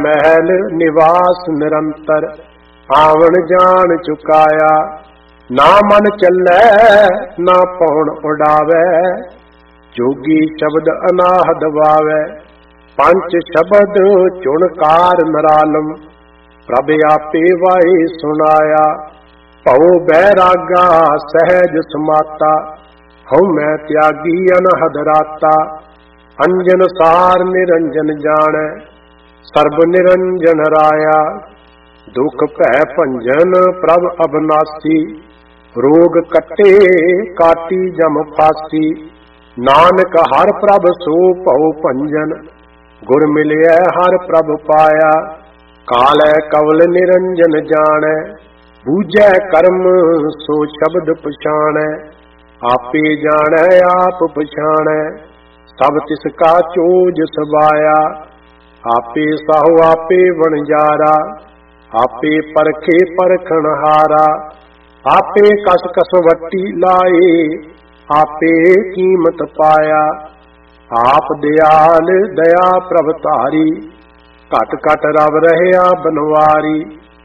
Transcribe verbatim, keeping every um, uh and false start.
महल निवास निरंतर आवन जान चुकाया। ना मन चलै ना पौन उड़ावै जोगी शब्द अनाहद वावै। पंच शब्द चुणकार नरालम प्रभ आपे वाए सुनाया। भव बैरागा सहज समाता हूँ मैं त्यागी अनहद राता। अंजन सार निरंजन जानै सर्ब निरंजन राया। दुख भै भंजन प्रभ अबनासी रोग कटे काटी जम फासी। नानक हर प्रभ सो भव भंजन गुर मिलिया हर प्रभ पाया। कालै कवल निरंजन जानै बूझै कर्म सो शब्द पछाणै। आपे जानै आप पछाणै सब तिसका चोज सबाया। आपे साहु आपे वणजारा आपे परखे परखणहारा। आपे कस कस वट्टी लाए आपे कीमत पाया। आप दयाल दया प्रभ तारी घट घट रव रहया बनवारी।